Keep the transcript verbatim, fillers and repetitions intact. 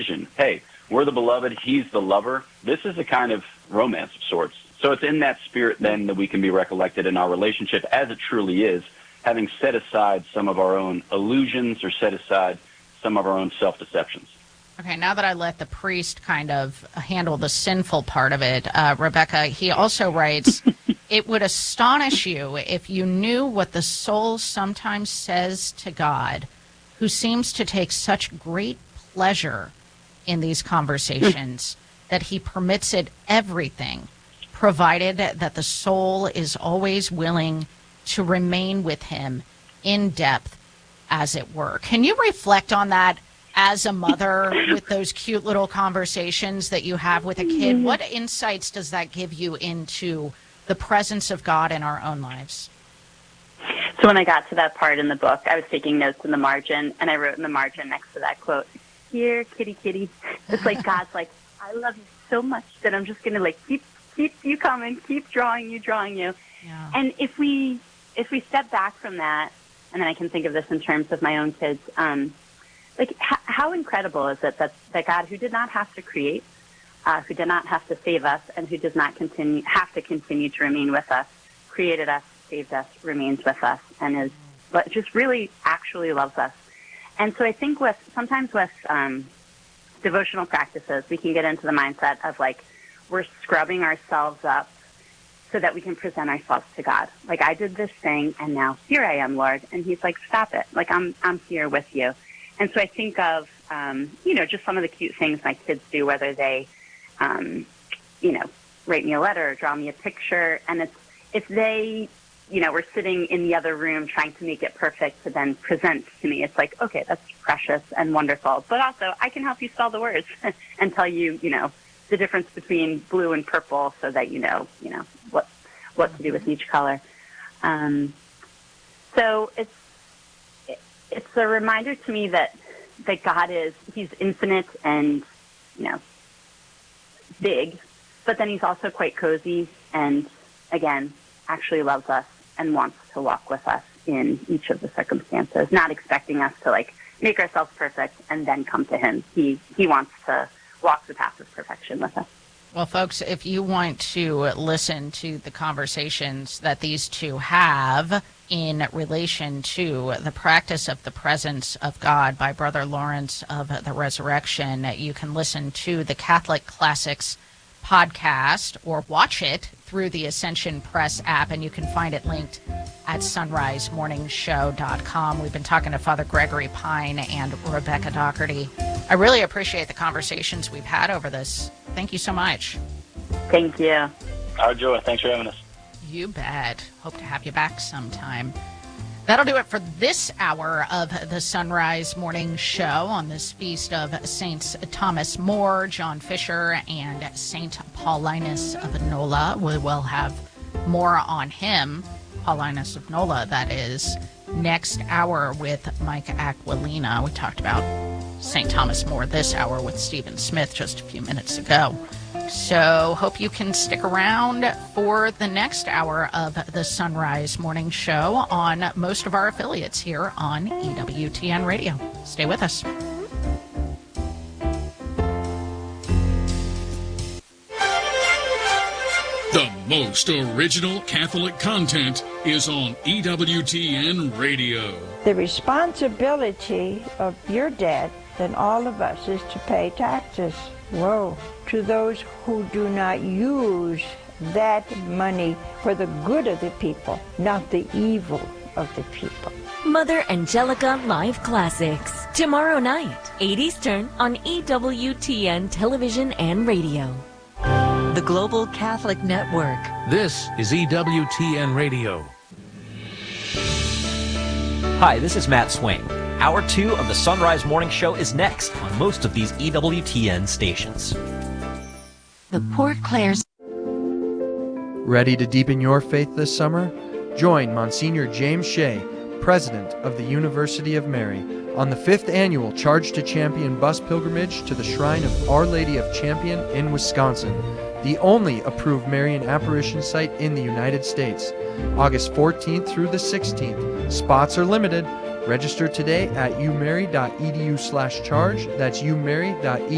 Hey, we're the beloved, he's the lover. This is a kind of romance of sorts. So it's in that spirit then that we can be recollected in our relationship as it truly is, having set aside some of our own illusions or set aside some of our own self-deceptions. Okay, now that I let the priest kind of handle the sinful part of it, uh, Rebecca, he also writes, it would astonish you if you knew what the soul sometimes says to God, who seems to take such great pleasure in these conversations that he permits it everything, provided that the soul is always willing to remain with him in depth, as it were. Can you reflect on that as a mother with those cute little conversations that you have with a kid? What insights does that give you into the presence of God in our own lives? So when I got to that part in the book, I was taking notes in the margin, and I wrote in the margin next to that quote, "Here, kitty, kitty." It's like God's like, I love you so much that I'm just going to like keep keep you coming, keep drawing you, drawing you. Yeah. And if we if we step back from that, and then I can think of this in terms of my own kids, um, like h- how incredible is it that, that God, who did not have to create, uh, who did not have to save us, and who does not continue have to continue to remain with us, created us, saved us, remains with us, and is but just really actually loves us. And so I think with sometimes with um, devotional practices, we can get into the mindset of like we're scrubbing ourselves up so that we can present ourselves to God. Like, I did this thing, and now here I am, Lord. And he's like, stop it. Like, I'm I'm here with you. And so I think of, um, you know, just some of the cute things my kids do, whether they, um, you know, write me a letter or draw me a picture. And it's if they, you know, were sitting in the other room trying to make it perfect to then present to me, it's like, okay, that's precious and wonderful. But also, I can help you spell the words and tell you, you know, the difference between blue and purple so that you know, you know, what what to do with each color. Um, so it's it's a reminder to me that that God is, he's infinite and, you know, big, but then he's also quite cozy and, again, actually loves us and wants to walk with us in each of the circumstances, not expecting us to, like, make ourselves perfect and then come to him. He he wants to walk the path of perfection with us. Well, folks, if you want to listen to the conversations that these two have in relation to the practice of the presence of God by Brother Lawrence of the Resurrection, you can listen to the Catholic Classics podcast or watch it through the Ascension Press app, and you can find it linked at sunrise morning show dot com. We've been talking to Father Gregory Pine and Rebecca Doherty. I really appreciate the conversations we've had over this. Thank you so much. Thank you. Our joy. Thanks for having us. You bet. Hope to have you back sometime. That'll do it for this hour of the Sunrise Morning Show on this feast of Saints Thomas More, John Fisher, and Saint Paulinus of Nola. We will have more on him, Paulinus of Nola, that is, next hour with Mike Aquilina. We talked about Saint Thomas More this hour with Stephen Smith just a few minutes ago. So hope you can stick around for the next hour of the Sunrise Morning Show on most of our affiliates here on E W T N Radio. Stay with us. The most original Catholic content is on E W T N Radio. The responsibility of your debt and all of us is to pay taxes. Whoa. To those who do not use that money for the good of the people, not the evil of the people. Mother Angelica Live Classics. Tomorrow night, eight Eastern on E W T N Television and Radio. The Global Catholic Network. This is E W T N Radio. Hi, this is Matt Swain. Hour two of the Sunrise Morning Show is next on most of these E W T N stations. The Port Claire's. Ready to deepen your faith this summer? Join Monsignor James Shea, President of the University of Mary, on the fifth annual Charge to Champion bus pilgrimage to the Shrine of Our Lady of Champion in Wisconsin, the only approved Marian apparition site in the United States. August fourteenth through the sixteenth. Spots are limited. Register today at umary dot e d u slash charge. That's umary dot e d u